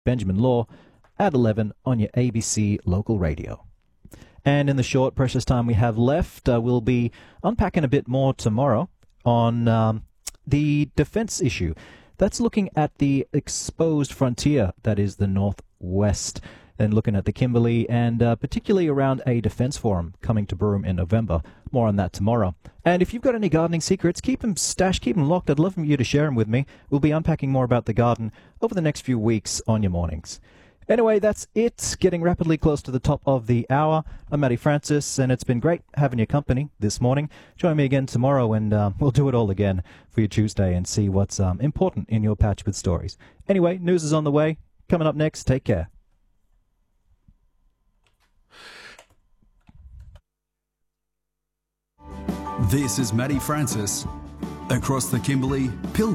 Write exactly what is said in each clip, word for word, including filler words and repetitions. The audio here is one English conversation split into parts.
Benjamin Law, at eleven on your A B C local radio. And in the short, precious time we have left, uh, we'll be unpacking a bit more tomorrow on um, the defence issue. That's looking at the exposed frontier that is the Northwest, and looking at the Kimberley, and uh, particularly around a defence forum coming to Broome in November. More on that tomorrow. And if you've got any gardening secrets, keep them stashed, keep them locked. I'd love for you to share them with me. We'll be unpacking more about the garden over the next few weeks on your mornings. Anyway, that's it. Getting rapidly close to the top of the hour. I'm Matty Francis, and it's been great having your company this morning. Join me again tomorrow, and uh, we'll do it all again for your Tuesday and see what's um, important in your patch with stories. Anyway, news is on the way. Coming up next, take care. This is Matty Francis. Across the Kimberley, Pil.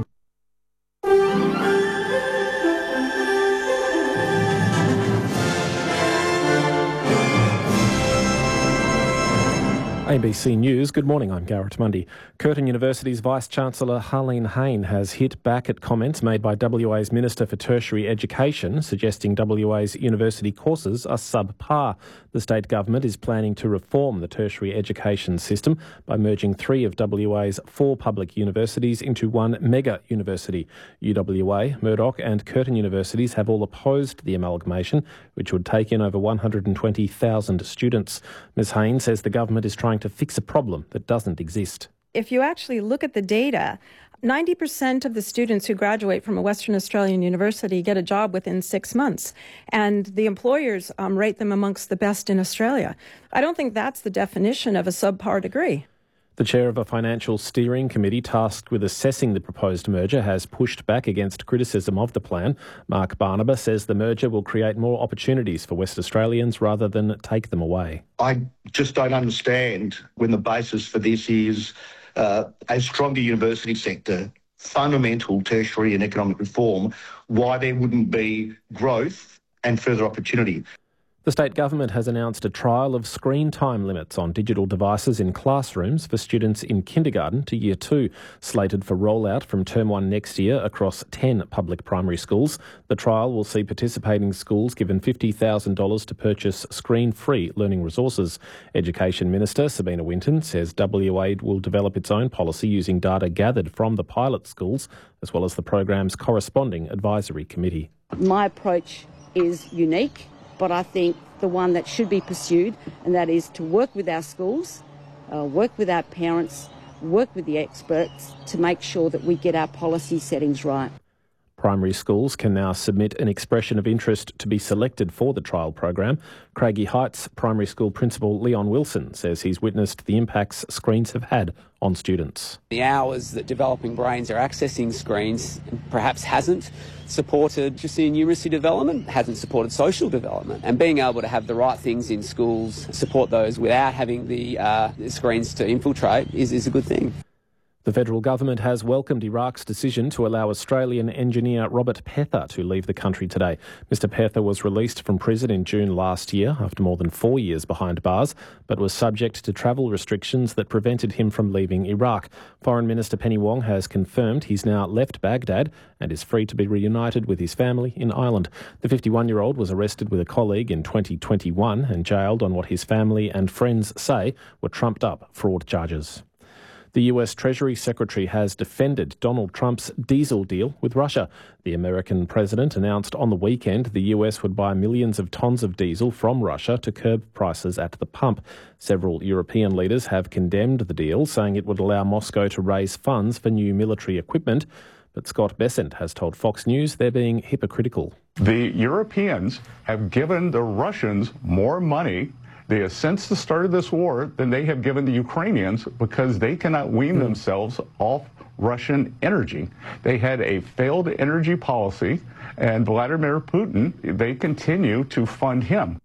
A B C News, good morning, I'm Garrett Mundy. Curtin University's Vice-Chancellor Harleen Hayne has hit back at comments made by W A's Minister for Tertiary Education, suggesting W A's university courses are subpar. The state government is planning to reform the tertiary education system by merging three of W A's four public universities into one mega university. U W A, Murdoch and Curtin Universities have all opposed the amalgamation, which would take in over one hundred twenty thousand students. Miz Hayne says the government is trying to fix a problem that doesn't exist. If you actually look at the data, ninety percent of the students who graduate from a Western Australian university get a job within six months, and the employers um, rate them amongst the best in Australia. I don't think that's the definition of a subpar degree. The chair of a financial steering committee tasked with assessing the proposed merger has pushed back against criticism of the plan. Mark Barnaba says the merger will create more opportunities for West Australians rather than take them away. I just don't understand when the basis for this is uh, a stronger university sector, fundamental tertiary and economic reform, why there wouldn't be growth and further opportunity. The state government has announced a trial of screen time limits on digital devices in classrooms for students in kindergarten to year two, slated for rollout from term one next year across ten public primary schools. The trial will see participating schools given fifty thousand dollars to purchase screen-free learning resources. Education Minister Sabina Winton says W A will develop its own policy using data gathered from the pilot schools, as well as the program's corresponding advisory committee. My approach is unique, but I think the one that should be pursued, and that is to work with our schools, uh, work with our parents, work with the experts to make sure that we get our policy settings right. Primary schools can now submit an expression of interest to be selected for the trial program. Craigie Heights Primary School Principal Leon Wilson says he's witnessed the impacts screens have had on students. The hours that developing brains are accessing screens perhaps hasn't supported just the numeracy development, hasn't supported social development, and being able to have the right things in schools, support those without having the, uh, the screens to infiltrate is, is a good thing. The federal government has welcomed Iraq's decision to allow Australian engineer Robert Pether to leave the country today. Mister Pether was released from prison in June last year after more than four years behind bars, but was subject to travel restrictions that prevented him from leaving Iraq. Foreign Minister Penny Wong has confirmed he's now left Baghdad and is free to be reunited with his family in Ireland. The fifty-one-year-old was arrested with a colleague in twenty twenty-one and jailed on what his family and friends say were trumped-up fraud charges. The U S Treasury Secretary has defended Donald Trump's diesel deal with Russia. The American president announced on the weekend the U S would buy millions of tonnes of diesel from Russia to curb prices at the pump. Several European leaders have condemned the deal, saying it would allow Moscow to raise funds for new military equipment. But Scott Bessent has told Fox News they're being hypocritical. The Europeans have given the Russians more money They have, since the start of this war, than they have given the Ukrainians because they cannot wean mm. themselves off Russian energy. They had a failed energy policy, and Vladimir Putin, they continue to fund him.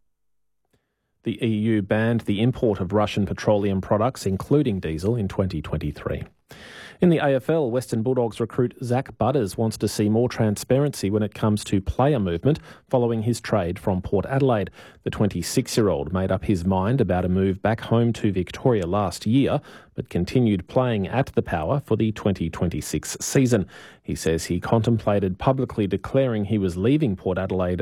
The E U banned the import of Russian petroleum products, including diesel, in twenty twenty-three. In the A F L, Western Bulldogs recruit Zach Butters wants to see more transparency when it comes to player movement following his trade from Port Adelaide. The twenty-six-year-old made up his mind about a move back home to Victoria last year, but continued playing at the Power for the twenty twenty-six season. He says he contemplated publicly declaring he was leaving Port Adelaide